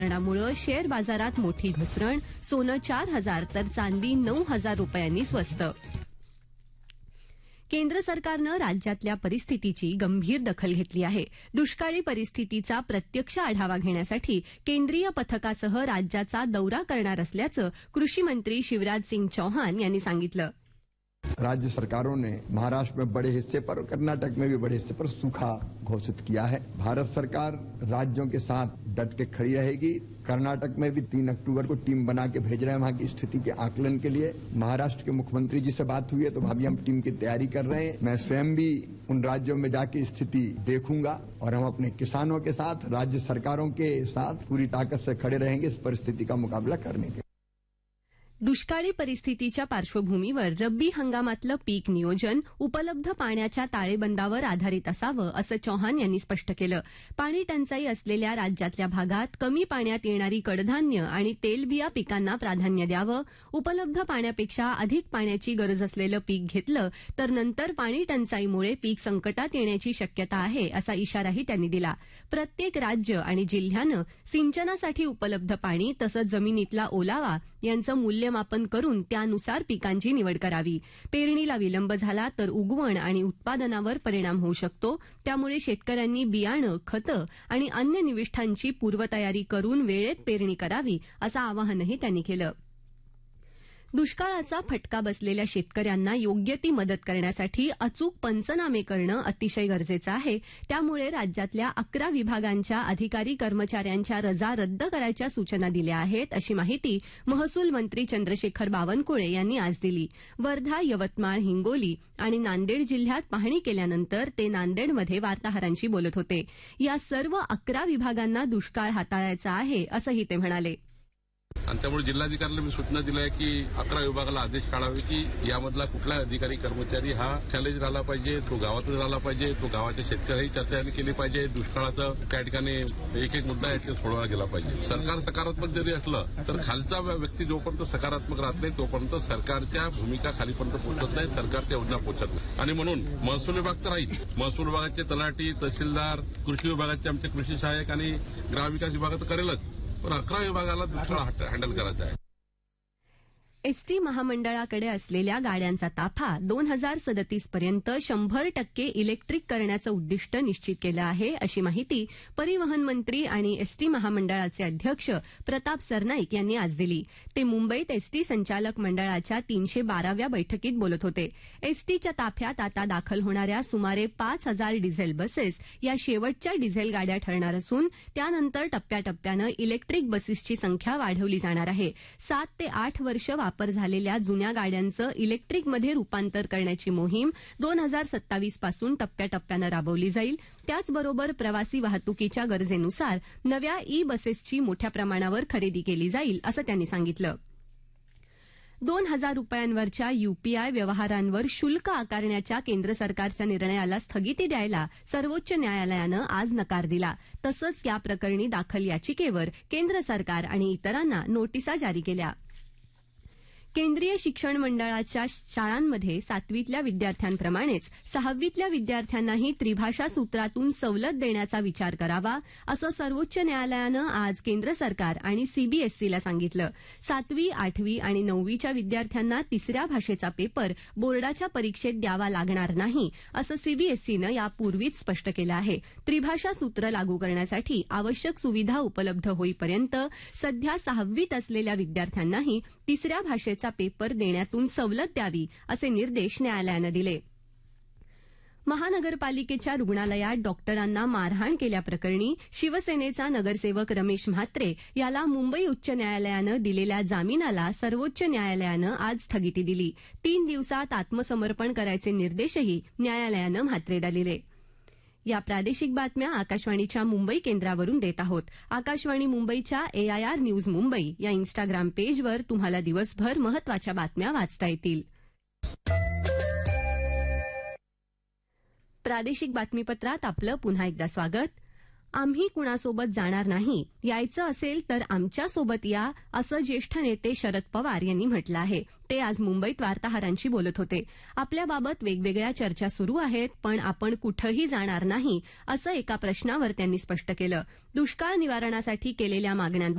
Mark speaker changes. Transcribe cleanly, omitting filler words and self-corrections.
Speaker 1: कारणामुळे शेअर बाजारात मोठी घसरण, सोनं 4,000 तर चांदी 9,000 रुपयांनी स्वस्त. केंद्र सरकारनं राज्यातल्या परिस्थितीची गंभीर दखल घेतली आहे. दुष्काळी परिस्थितीचा प्रत्यक्ष आढावा घेण्यासाठी केंद्रीय पथकासह राज्याचा दौरा करणार असल्याचं कृषी मंत्री शिवराज सिंग चौहान यांनी सांगितलं.
Speaker 2: राज्य सरकारों ने महाराष्ट्र में बड़े हिस्से पर और कर्नाटक में भी बड़े हिस्से पर सूखा घोषित किया है. भारत सरकार राज्यों के साथ डट के खड़ी रहेगी. कर्नाटक में भी 3 अक्टूबर को टीम बना के भेज रहे हैं वहां की स्थिति के आकलन के लिए. महाराष्ट्र के मुख्यमंत्री जी से बात हुई है तो अभी हम टीम की तैयारी कर रहे हैं. मैं स्वयं भी उन राज्यों में जाके स्थिति देखूंगा और हम अपने किसानों के साथ, राज्य सरकारों के साथ पूरी ताकत से खड़े रहेंगे इस परिस्थिति का मुकाबला करने के.
Speaker 1: दुष्काळी परिस्थितीच्या पार्श्वभूमीवर रब्बी हंगामातलं पीक नियोजन उपलब्ध पाण्याच्या ताळेबंदावर आधारित असावं असं चौहान यांनी स्पष्ट केलं. पाणी टंचाई असलेल्या राज्यातल्या भागात कमी पाण्यात येणारी कडधान्य आणि तेलबिया पिकांना प्राधान्य द्यावं. उपलब्ध पाण्यापेक्षा अधिक पाण्याची गरज असलेलं पीक घेतलं तर नंतर पाणी टंचाईमुळे पीक संकटात येण्याची शक्यता आहे असा इशाराही त्यांनी दिला. प्रत्येक राज्य आणि जिल्ह्यानं सिंचनासाठी उपलब्ध पाणी तसंच जमिनीतला ओलावा यांचं मूल्यमापन करून त्यानुसार पिकांची निवड करावी. पेरणीला विलंब झाला तर उगवण आणि उत्पादनावर परिणाम होऊ शकतो. त्यामुळे शेतकऱ्यांनी बियाणं, खतं आणि अन्य निविष्ठांची पूर्वतयारी करून वेळेत पेरणी करावी असं आवाहनही त्यांनी केलं. दुष्काळाचा फटका बसलेल्या शेतकऱ्यांना योग्य ती मदत करण्यासाठी अचूक पंचनामे करणं अतिशय गरजेचं आहे. त्यामुळे राज्यातल्या 11 विभागांच्या अधिकारी कर्मचाऱ्यांच्या रजा रद्द करायच्या सूचना दिल्या आहेत अशी माहिती महसूल मंत्री चंद्रशेखर बावनकुळे यांनी आज दिली. वर्धा, यवतमाळ, हिंगोली आणि नांदेड जिल्ह्यात पाहणी केल्यानंतर ते नांदेडमध्ये वार्ताहरांशी बोलत होते. या सर्व 11 विभागांना दुष्काळ हाताळायचा आहे असंही ते म्हणाले.
Speaker 3: आणि त्यामुळे जिल्हाधिकाऱ्यांना मी सूचना दिल्या की 11 विभागाला आदेश काढावे की यामधला कुठला अधिकारी कर्मचारी हा चॅलेंज राहिला पाहिजे, तो गावातच राहिला पाहिजे, तो गावाच्या शेतकऱ्यांनी चर्चा केली पाहिजे. दुष्काळाचं त्या ठिकाणी एक मुद्दा सोडवला गेला पाहिजे. सरकार सकारात्मक जरी असलं तर खालचा व्यक्ती जोपर्यंत सकारात्मक राहत नाही तोपर्यंत सरकारच्या भूमिका खालीपर्यंत पोहोचत नाही, सरकारच्या योजना पोहोचत नाही. आणि म्हणून महसूल विभाग तर राहील. महसूल विभागाचे तलाठी, तहसीलदार, कृषी विभागाचे आमचे कृषी सहाय्यक आणि ग्रामविकास विभाग तर करेलच, पण 11 विभागाला दुष्काळ हँडल करायचा आहे.
Speaker 1: एसटी महामंडळाकडे असलेल्या गाड्यांचा ताफा 2037 पर्यंत 100% इलेक्ट्रिक करण्याचं उद्दिष्ट निश्चित केलं आहे अशी माहिती परिवहन मंत्री आणि एसटी महामंडळाचे अध्यक्ष प्रताप सरनाईक यांनी आज दिली. ते मुंबईत एसटी संचालक मंडळाच्या 312व्या बैठकीत बोलत होते. एसटीच्या ताफ्यात आता दाखल होणाऱ्या सुमारे 5,000 डिझेल बसेस या शेवटच्या डिझेल गाड्या ठरणार असून त्यानंतर टप्प्याटप्प्यानं इलेक्ट्रिक बसेसची संख्या वाढवली जाणार आहे. 7 ते 8 वर्ष वापर झालेल्या जुन्या गाड्यांचं इलेक्ट्रिकमध्ये रूपांतर करण्याची मोहीम 2027 पासून टप्प्याटप्प्यानं राबवली जाईल. त्याचबरोबर प्रवासी वाहतुकीच्या गरजेनुसार नव्या ई बसेसची मोठ्या प्रमाणावर खरेदी केली जाईल असं त्यांनी सांगितलं. 2,000 रुपयांवरच्या यूपीआय व्यवहारांवर शुल्क आकारण्याच्या केंद्र सरकारच्या निर्णयाला स्थगिती द्यायला सर्वोच्च न्यायालयानं आज नकार दिला. तसंच या प्रकरणी दाखल याचिकेवर केंद्र सरकार आणि इतरांना नोटिसा जारी केल्या. केंद्रीय शिक्षण मंडळाच्या शाळांमध्ये 7वीतल्या विद्यार्थ्यांप्रमाणेच 6वीतल्या विद्यार्थ्यांनाही त्रिभाषा सूत्रातून सवलत देण्याचा विचार करावा असं सर्वोच्च न्यायालयानं आज केंद्र सरकार आणि सीबीएसईला सांगितलं. 7वी, 8वी आणि 9वीच्या विद्यार्थ्यांना तिसऱ्या भाषेचा पेपर बोर्डाच्या परीक्षेत द्यावा लागणार नाही असं सीबीएसईनं यापूर्वीच स्पष्ट केलं आहे. त्रिभाषा सूत्र लागू करण्यासाठी आवश्यक सुविधा उपलब्ध होईपर्यंत सध्या 6वीत असलेल्या विद्यार्थ्यांनाही तिसऱ्या भाषेचा पेपर देण्यातून सवलत द्यावी असे निर्देश न्यायालयानं दिले. महानगरपालिकेच्या रुग्णालयात डॉक्टरांना मारहाण केल्याप्रकरणी शिवसेनेचा नगरसेवक रमेश म्हात्रे याला मुंबई उच्च न्यायालयानं दिलेल्या जामिनाला सर्वोच्च न्यायालयानं आज स्थगिती दिली. 3 दिवसात आत्मसमर्पण करायचे निर्देशही न्यायालयानं म्हात्रेला दिले. या प्रादेशिक बातम्या आकाशवाणीच्या मुंबई केंद्रावरून देत आहोत. आकाशवाणी मुंबईच्या AIR न्यूज मुंबई या इन्स्टाग्राम पेजवर तुम्हाला दिवसभर महत्वाच्या बातम्या वाचता येतील. प्रादेशिक बातमीपत्रात आपलं पुन्हा एकदा स्वागत. आम्ही कुणासोबत जाणार नाही, यायचं असेल तर आमच्यासोबत या, असं ज्येष्ठ नेते शरद पवार यांनी म्हटलं आहे. ते आज मुंबईत वार्ताहरांशी बोलत होते. आपल्याबाबत वेगवेगळ्या चर्चा सुरू आहेत, पण आपण कुठंही जाणार नाही, असं एका प्रश्नावर त्यांनी स्पष्ट केलं. दुष्काळ निवारणासाठी केलेल्या मागण्यांबाबत